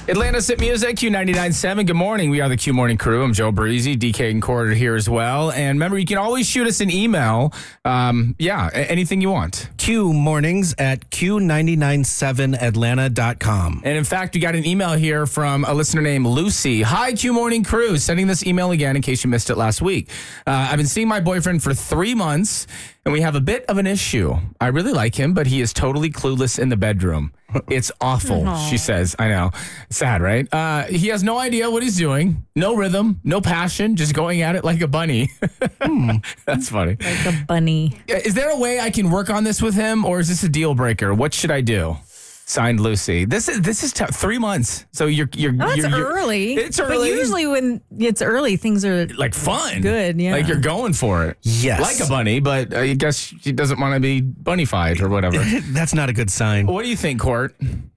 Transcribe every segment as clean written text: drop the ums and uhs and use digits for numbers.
Atlanta's Hit Music, Q99.7. Good morning. We are the Q Morning Crew. I'm Joe Breezy, DK and Corder here as well. And remember, you can always shoot us an email. Anything you want. Q mornings at Q997atlanta.com. And in fact, we got an email here from a listener named Lucy. Hi, Q Morning Crew. Sending this email again in case you missed it last week. I've been seeing my boyfriend for 3 months, and we have a bit of an issue. I really like him, but he is totally clueless in the bedroom. It's awful, she says. I know. Sad, right? He has no idea what he's doing. No rhythm, no passion, just going at it like a bunny. That's funny. Like a bunny. Is there a way I can work on this with him, or is this a deal breaker? What should I do? Signed, Lucy. This is tough. 3 months. So you're early. It's early. But usually when it's early, things are like fun. Good, yeah. Like you're going for it. Yes. Like a bunny, but I guess she doesn't want to be bunnified or whatever. That's not a good sign. What do you think, Court?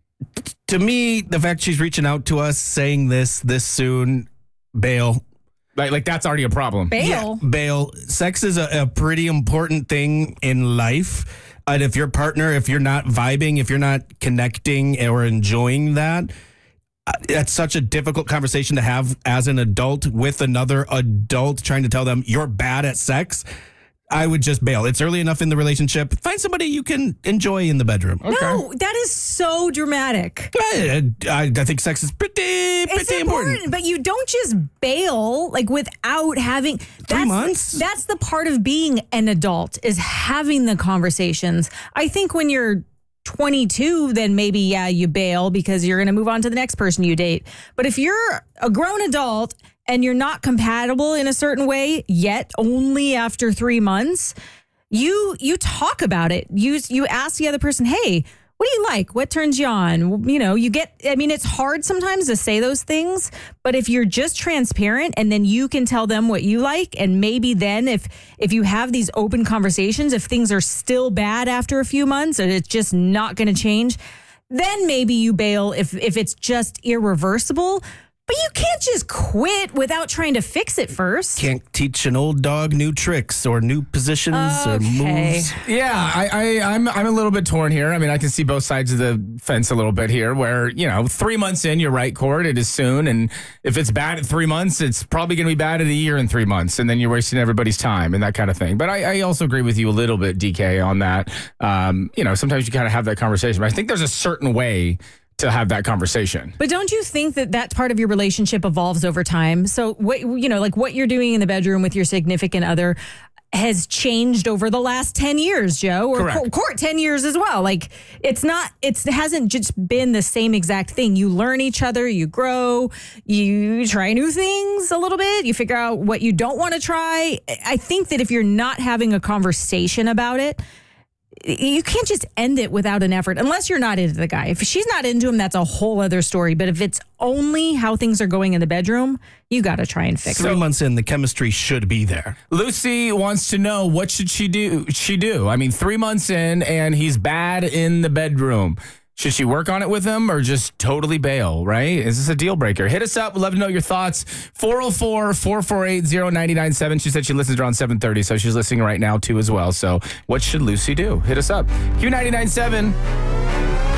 To me, the fact she's reaching out to us, saying this soon, bail. Like that's already a problem. bail. Yeah, bail. Sex is a pretty important thing in life. And if your partner, if you're not vibing, if you're not connecting or enjoying that, that's such a difficult conversation to have as an adult with another adult trying to tell them you're bad at sex. I would just bail. It's early enough in the relationship. Find somebody you can enjoy in the bedroom. Okay. No, that is so dramatic. I think sex is pretty It's important, but you don't just bail like without having 3 months. That's the part of being an adult is having the conversations. I think when you're 22, then maybe you bail because you're going to move on to the next person you date. But if you're a grown adult and you're not compatible in a certain way yet, only after 3 months, you talk about it. You ask the other person, hey, what do you like? What turns you on? You know, it's hard sometimes to say those things, but if you're just transparent and then you can tell them what you like, and maybe then if you have these open conversations, if things are still bad after a few months and it's just not going to change, then maybe you bail if it's just irreversible. But you can't just quit without trying to fix it first. Can't teach an old dog new tricks or new positions or moves. Yeah, I'm a little bit torn here. I mean, I can see both sides of the fence a little bit here where, 3 months in, you're right, Court, it is soon. And if it's bad at 3 months, it's probably going to be bad at a year and 3 months. And then you're wasting everybody's time and that kind of thing. But I also agree with you a little bit, DK, on that. Sometimes you kind of have that conversation. But I think there's a certain way to have that conversation. But don't you think that part of your relationship evolves over time? So what you're doing in the bedroom with your significant other has changed over the last 10 years, Joe, or Court 10 years as well. Like it hasn't just been the same exact thing. You learn each other, you grow, you try new things a little bit, you figure out what you don't want to try. I think that if you're not having a conversation about it, you can't just end it without an effort unless you're not into the guy. If she's not into him, that's a whole other story. But if it's only how things are going in the bedroom, you got to try and fix it. 3 months in, the chemistry should be there. Lucy wants to know, what should she do? I mean, 3 months in and he's bad in the bedroom. Should she work on it with him or just totally bail, right? Is this a deal breaker? Hit us up. We'd love to know your thoughts. 404-448-0997. She said she listens around 7:30, so she's listening right now too as well. So what should Lucy do? Hit us up. Q99.7.